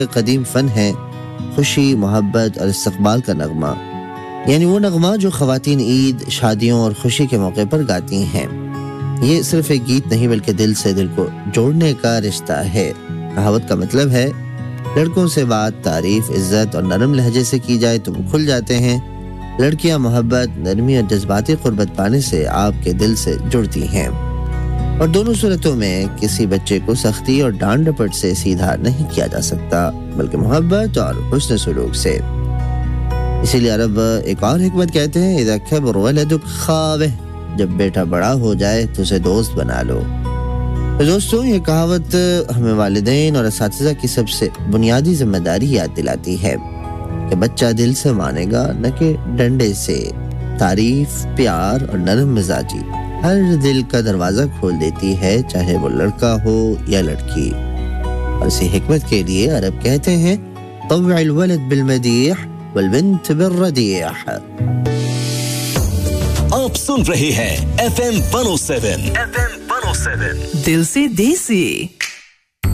قدیم فن ہے خوشی، محبت اور استقبال کا نغمہ، یعنی وہ نغمہ جو خواتین عید، شادیوں اور خوشی کے موقع پر گاتی ہیں۔ یہ صرف ایک گیت نہیں بلکہ دل سے دل کو جوڑنے کا رشتہ ہے۔ کہاوت کا مطلب ہے لڑکوں سے بات تعریف، عزت اور نرم لہجے سے کی جائے تو وہ کھل جاتے ہیں، لڑکیاں محبت، نرمی اور جذباتی قربت پانے سے آپ کے دل سے جڑتی ہیں، اور دونوں صورتوں میں کسی بچے کو سختی اور ڈانٹ ڈپٹ سے سیدھا نہیں کیا جا سکتا بلکہ محبت اور حسن سلوک سے۔ اسی لیے عرب ایک اور حکمت کہتے ہیں اذا کبر ولدک خابہ، جب بیٹا بڑا ہو جائے تو اسے دوست بنا لو۔ تو دوستوں، یہ کہاوت ہمیں والدین اور اساتذہ کی سب سے بنیادی ذمہ داری یاد دلاتی ہے کہ بچہ دل سے مانے گا نہ کہ ڈنڈے سے۔ تعریف، پیار اور نرم مزاجی ہر دل کا دروازہ کھول دیتی ہے، چاہے وہ لڑکا ہو یا لڑکی۔ اور اسی حکمت کے لیے عرب کہتے ہیں طوع الولد بالمدیح والبنت بالردیح۔ آپ سن رہے ہیں FM 107 دل سے دیسی۔